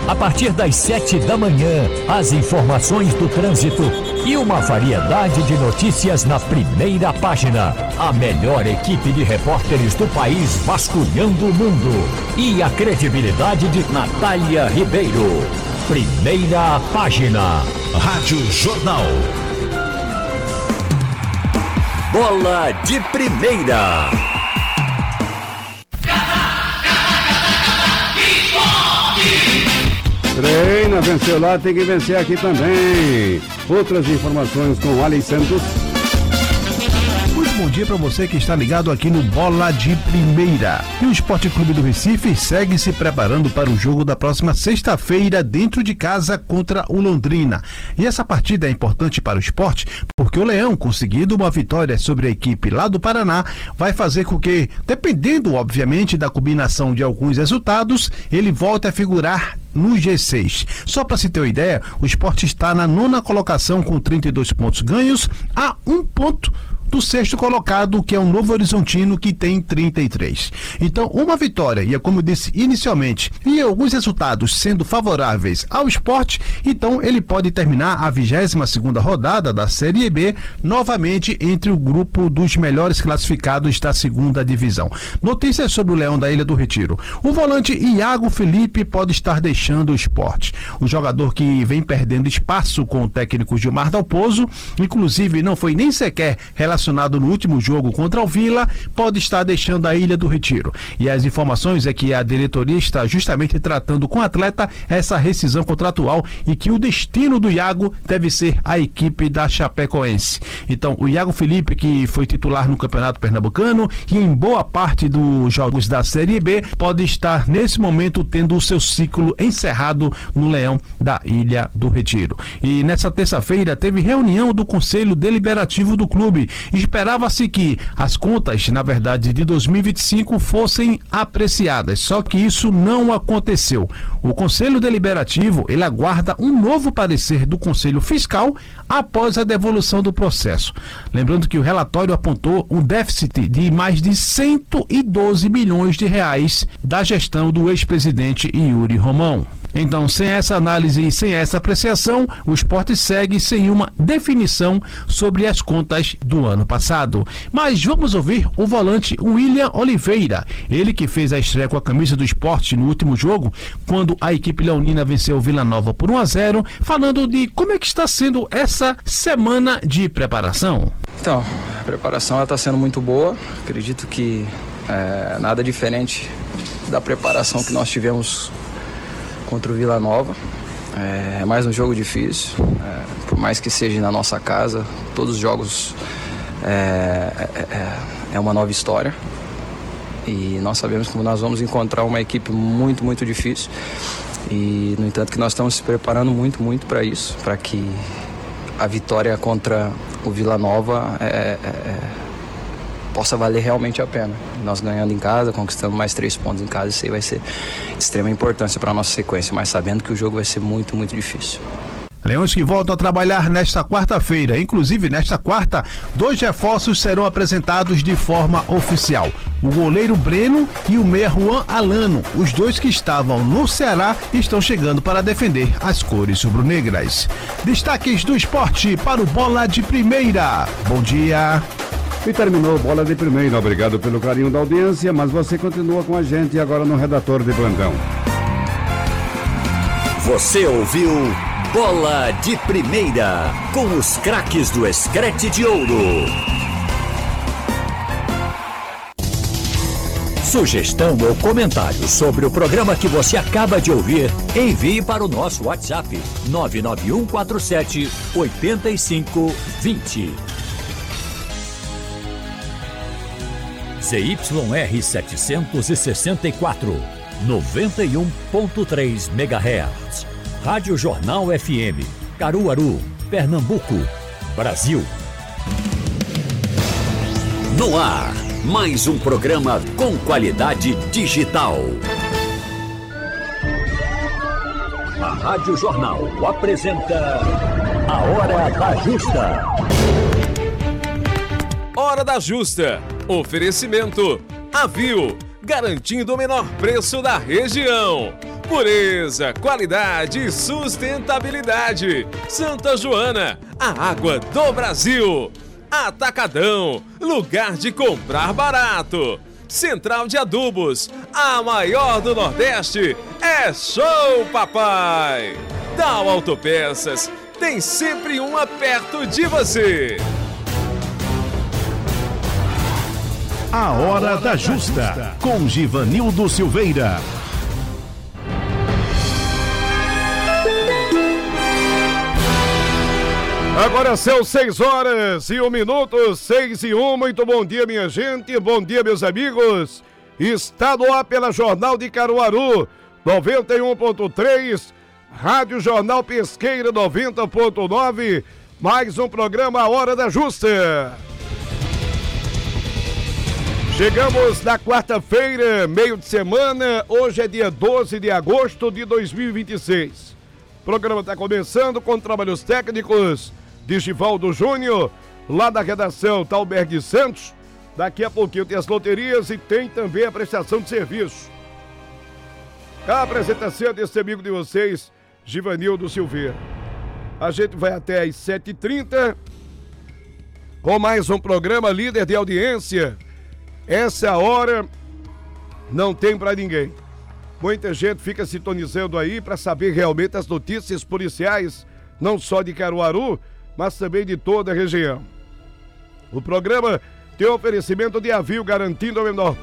A partir das 7 da manhã, as informações do trânsito e uma variedade de notícias na primeira página. A melhor equipe de repórteres do país vasculhando o mundo. E a credibilidade de Natália Ribeiro. Primeira página. Rádio Jornal. Bola de primeira. Treina, venceu lá, tem que vencer aqui também. Outras informações com Alex Santos. Muito bom dia para você que está ligado aqui no Bola de Primeira. E o Esporte Clube do Recife segue se preparando para o jogo da próxima sexta-feira dentro de casa contra o Londrina. E essa partida é importante para o esporte porque o Leão, conseguindo uma vitória sobre a equipe lá do Paraná, vai fazer com que, dependendo obviamente da combinação de alguns resultados, ele volte a figurar no G6. Só para se ter uma ideia, o Sport está na 9ª colocação com 32 pontos ganhos, a 1 ponto do 6º colocado, que é o Novo Horizontino, que tem 33. Então, uma vitória, e é como eu disse inicialmente, e alguns resultados sendo favoráveis ao Sport, então ele pode terminar a 22ª rodada da Série B novamente entre o grupo dos melhores classificados da 2ª divisão. Notícias sobre o Leão da Ilha do Retiro. O volante Iago Felipe pode estar deixando o Sport. O jogador que vem perdendo espaço com o técnico Gilmar Dalpozo, inclusive não foi nem sequer relacionado no último jogo contra o Vila, pode estar deixando a Ilha do Retiro. E as informações é que a diretoria está justamente tratando com o atleta essa rescisão contratual e que o destino do Iago deve ser a equipe da Chapecoense. Então, o Iago Felipe, que foi titular no Campeonato Pernambucano e em boa parte dos jogos da Série B, pode estar nesse momento tendo o seu ciclo encerrado no Leão da Ilha do Retiro. E nessa terça-feira teve reunião do Conselho Deliberativo do clube. Esperava-se que as contas, na verdade, de 2025 fossem apreciadas, só que isso não aconteceu. O Conselho Deliberativo, ele aguarda um novo parecer do Conselho Fiscal após a devolução do processo. Lembrando que o relatório apontou um déficit de mais de 112 milhões de reais da gestão do ex-presidente Yuri Romão. Então, sem essa análise e sem essa apreciação, o Sport segue sem uma definição sobre as contas do ano passado. Mas vamos ouvir o volante William Oliveira, ele que fez a estreia com a camisa do Sport no último jogo, quando a equipe leonina venceu o Vila Nova por 1-0, falando de como é que está sendo essa semana de preparação. Então, a preparação está sendo muito boa, acredito que nada diferente da preparação que nós tivemos contra o Vila Nova. É mais um jogo difícil, por mais que seja na nossa casa, todos os jogos é uma nova história e nós sabemos que nós vamos encontrar uma equipe muito, muito difícil e, no entanto, que nós estamos se preparando muito, muito para isso, para que a vitória contra o Vila Nova possa valer realmente a pena. Nós ganhando em casa, conquistando mais 3 pontos em casa, isso aí vai ser de extrema importância para a nossa sequência, mas sabendo que o jogo vai ser muito, muito difícil. Leões que voltam a trabalhar nesta quarta-feira. Inclusive, nesta quarta, 2 reforços serão apresentados de forma oficial. O goleiro Breno e o meia Juan Alano. Os dois que estavam no Ceará estão chegando para defender as cores rubro-negras. Destaques do esporte para o Bola de Primeira. Bom dia. E terminou Bola de Primeira. Obrigado pelo carinho da audiência, mas você continua com a gente agora no Redator de Plantão. Você ouviu Bola de Primeira, com os craques do Screte de Ouro. Sugestão ou comentário sobre o programa que você acaba de ouvir, envie para o nosso WhatsApp 99147-8520. ZYR 764, 91.3 MHz. Rádio Jornal FM, Caruaru, Pernambuco, Brasil. No ar, mais um programa com qualidade digital. A Rádio Jornal apresenta A Hora da Justa. Hora da Justa. Oferecimento Avio, garantindo o menor preço da região. Pureza, qualidade e sustentabilidade. Santa Joana, a água do Brasil. Atacadão, lugar de comprar barato. Central de Adubos, a maior do Nordeste. É Show Papai. Dal Autopeças, tem sempre uma perto de você. A Hora da Justa, com Givanildo Silveira. Agora são 6h01, 6:01. Muito bom dia, minha gente. Bom dia, meus amigos. Está no ar pela Jornal de Caruaru, 91.3. Rádio Jornal Pesqueira, 90.9. Mais um programa A Hora da Justa. Chegamos na quarta-feira, meio de semana. Hoje é dia 12 de agosto de 2026. O programa está começando com trabalhos técnicos de Givaldo Júnior, lá da redação Talberg Santos. Daqui a pouquinho tem as loterias e tem também a prestação de serviço. A apresentação desse amigo de vocês, Givanildo Silveira. A gente vai até às 7h30 com mais um programa líder de audiência. Essa hora não tem pra ninguém. Muita gente fica sintonizando aí para saber realmente as notícias policiais, não só de Caruaru, mas também de toda a região. O programa tem um oferecimento de Avil, garantindo o menor